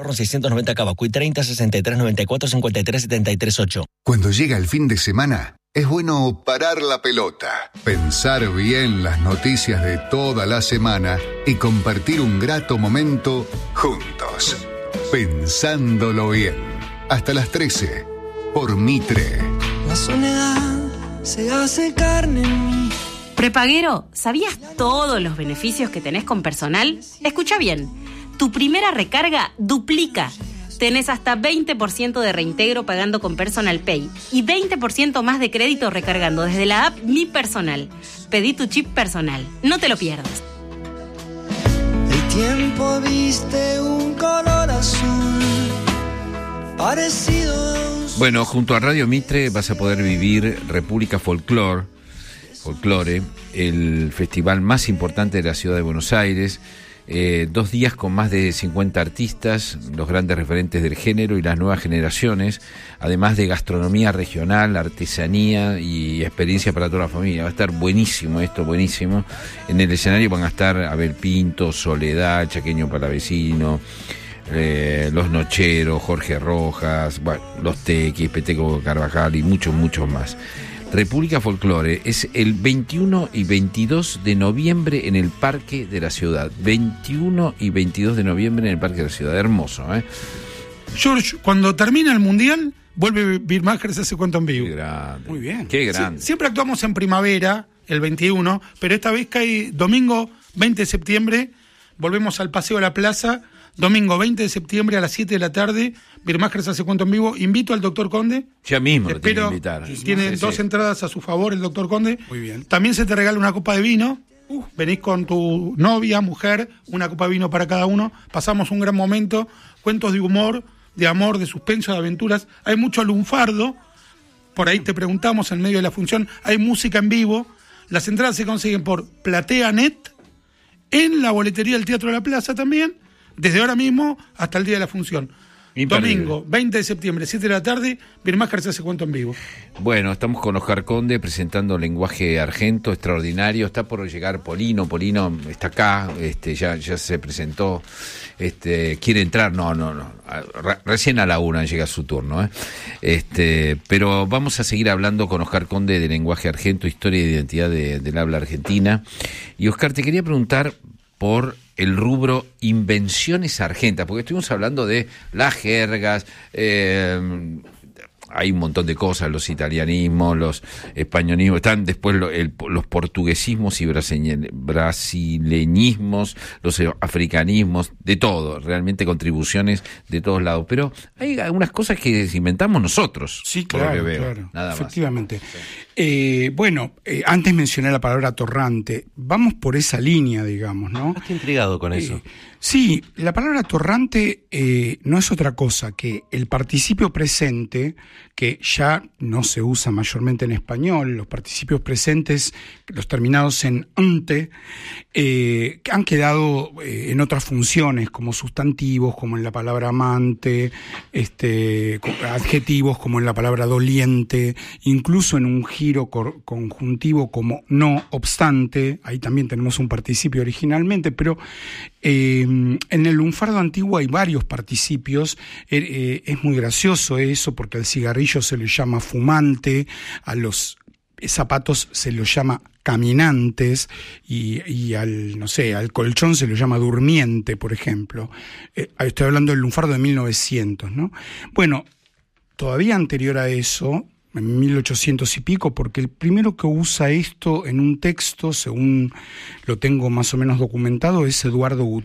Ron 690 Cavacuy 30 63 94 53 73 8. Cuando llega el fin de semana, es bueno parar la pelota, pensar bien las noticias de toda la semana y compartir un grato momento juntos. Pensándolo bien. Hasta las 13, por Mitre. La soledad se hace carne en mí. Prepaguero, ¿sabías todos los beneficios que tenés con Personal? Escucha bien, tu primera recarga duplica. Tenés hasta 20% de reintegro pagando con Personal Pay y 20% más de crédito recargando desde la app Mi Personal. Pedí tu chip personal, no te lo pierdas. El tiempo viste un color azul parecido. Bueno, junto a Radio Mitre vas a poder vivir República Folklore, el festival más importante de la ciudad de Buenos Aires. 2 días con más de 50 artistas, los grandes referentes del género y las nuevas generaciones, además de gastronomía regional, artesanía y experiencia para toda la familia. Va a estar buenísimo esto, buenísimo. En el escenario van a estar Abel Pinto, Soledad, Chaqueño Palavecino, Los Nocheros, Jorge Rojas, bueno, Los Tequis, Peteco Carvajal y muchos más. República Folklore es el 21 y 22 de noviembre en el Parque de la Ciudad. 21 y 22 de noviembre en el Parque de la Ciudad. Hermoso, ¿eh? George, cuando termina el Mundial, vuelve Birmacher, se hace cuento en vivo. Qué grande. Muy bien. Qué grande. Siempre actuamos en primavera, el 21, pero esta vez cae domingo 20 de septiembre, volvemos al Paseo de la Plaza, domingo 20 de septiembre a las 7 de la tarde, Birmacher se hace cuento en vivo. Invito al doctor Conde. Ya mismo lo tiene que invitar. Tiene dos entradas a su favor el doctor Conde. Muy bien. También se te regala una copa de vino. Venís con tu novia, mujer, una copa de vino para cada uno. Pasamos un gran momento. Cuentos de humor, de amor, de suspenso, de aventuras. Hay mucho lunfardo. Por ahí te preguntamos en medio de la función. Hay música en vivo. Las entradas se consiguen por PlateaNet, en la boletería del Teatro de la Plaza también, desde ahora mismo hasta el día de la función. Imperdible. Domingo, 20 de septiembre, 7 de la tarde, Birmacher se hace cuento en vivo. Bueno, estamos con Oscar Conde presentando Lenguaje Argento, extraordinario. Está por llegar Polino está acá, ya se presentó. Quiere entrar, no. Recién a la 1 llega su turno, pero vamos a seguir hablando con Oscar Conde de Lenguaje Argento, historia y identidad del habla argentina. Y Oscar, te quería preguntar por el rubro invenciones argentas, porque estuvimos hablando de las jergas, hay un montón de cosas, los italianismos, los españolismos, están después los portuguesismos y brasileñismos, los africanismos, de todo, realmente contribuciones de todos lados, pero hay algunas cosas que inventamos nosotros. Sí, por lo que claro, veo, claro, nada más. efectivamente. Antes mencioné la palabra torrante, vamos por esa línea, digamos, ¿no? Estoy intrigado con eso. Sí, la palabra torrante no es otra cosa que el participio presente, que ya no se usa mayormente en español, los participios presentes, los terminados en ante, que han quedado en otras funciones, como sustantivos, como en la palabra amante, adjetivos, como en la palabra doliente, incluso en un giro conjuntivo como no obstante, ahí también tenemos un participio originalmente, pero en el lunfardo antiguo hay varios participios. Es muy gracioso eso, porque al cigarrillo se le llama fumante, a los zapatos se los llama caminantes y al colchón se lo llama durmiente, por ejemplo. Estoy hablando del lunfardo de 1900, ¿no? Bueno, todavía anterior a eso, en 1800 y pico, porque el primero que usa esto en un texto, según lo tengo más o menos documentado, es Eduardo Gutiérrez.